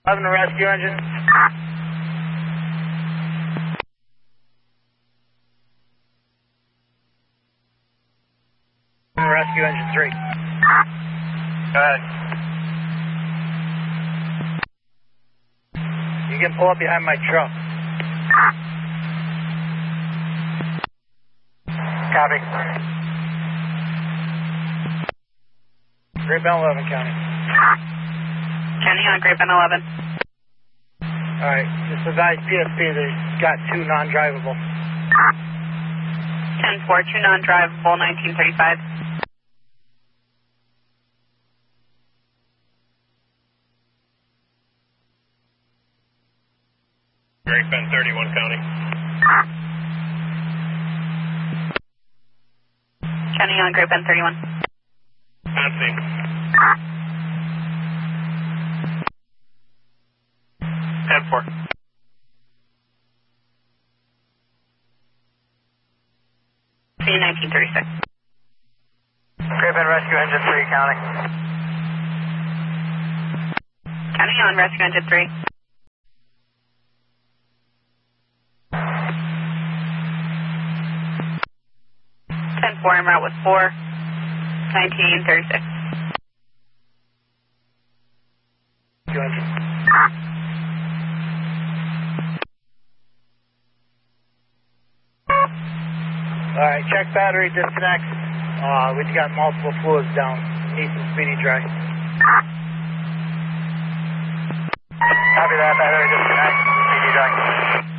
11 rescue engine. Rescue engine 3. Go ahead. You can pull up behind my truck. Copy. Great Bend 11 County. County on Great Bend 11. Alright, just advise PSP they've got 2 non-drivable. 10-4, 2 non-drivable, 1935. Great Bend 31 County. County on Great Bend 31. On scene. 10-4. C 1936. Great Bend Rescue Engine 3 County. County on Rescue Engine 3. 10-4, en route with 4, 1936. Rescue engine. Alright, check battery disconnect. We've got multiple fluids down. Need some speedy dry. Copy that, battery disconnect. Speedy dry.